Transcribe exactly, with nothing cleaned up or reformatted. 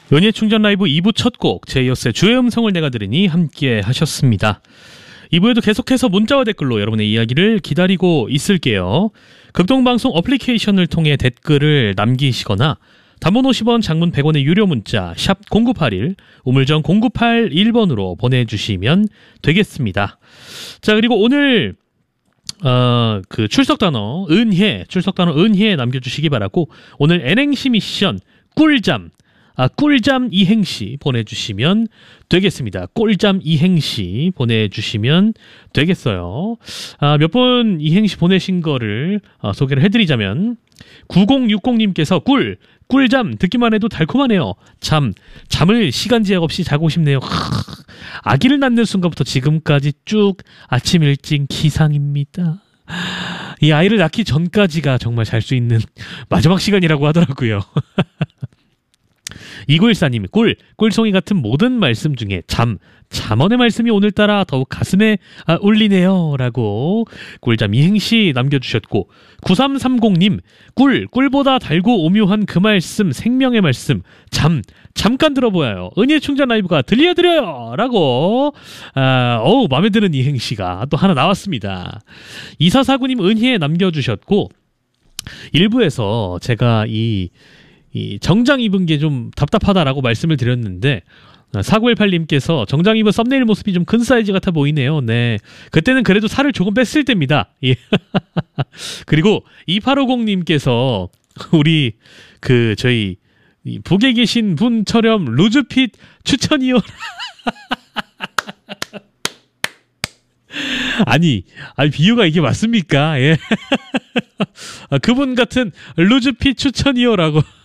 연예 충전 라이브 이 부 첫 곡 제이어스의 주의 음성을 내가 들으니 함께 하셨습니다. 이 부에도 계속해서 문자와 댓글로 여러분의 이야기를 기다리고 있을게요. 극동방송 어플리케이션을 통해 댓글을 남기시거나 단문 오십 원, 장문 백 원의 유료 문자 샵 공구팔일, 우물정 공구팔일 번으로 보내주시면 되겠습니다. 자, 그리고 오늘 어, 그 출석 단어 은혜, 출석 단어 은혜 남겨주시기 바라고, 오늘 N행시 미션 꿀잠, 아, 꿀잠 이행시 보내주시면 되겠습니다. 꿀잠 이행시 보내주시면 되겠어요. 아, 몇 분 이행시 보내신 거를 어, 소개를 해드리자면, 구공육공님께서 꿀, 꿀잠 듣기만 해도 달콤하네요. 잠, 잠을 시간 제약 없이 자고 싶네요. 크, 아기를 낳는 순간부터 지금까지 쭉 아침 일찍 기상입니다. 이 아이를 낳기 전까지가 정말 잘 수 있는 마지막 시간이라고 하더라고요. 이구일사님, 꿀, 꿀송이 같은 모든 말씀 중에 잠, 잠언의 말씀이 오늘따라 더욱 가슴에 아, 울리네요 라고 꿀잠 이행시 남겨주셨고, 구삼삼공님, 꿀, 꿀보다 달고 오묘한 그 말씀, 생명의 말씀, 잠, 잠깐 들어보아요. 은혜 충전 라이브가 들려드려요 라고, 아, 어우, 마음에 드는 이행시가 또 하나 나왔습니다. 이사사구님 은혜 남겨주셨고, 일부에서 제가 이 이 정장 입은 게 좀 답답하다라고 말씀을 드렸는데, 사구일팔님께서 정장 입은 썸네일 모습이 좀 큰 사이즈 같아 보이네요. 네, 그때는 그래도 살을 조금 뺐을 때입니다. 예. 그리고 이팔오공님께서 우리 그 저희 북에 계신 분처럼 루즈핏 추천이요. 아니, 아니 비유가 이게 맞습니까? 예. 아, 그분 같은 루즈핏 추천이요라고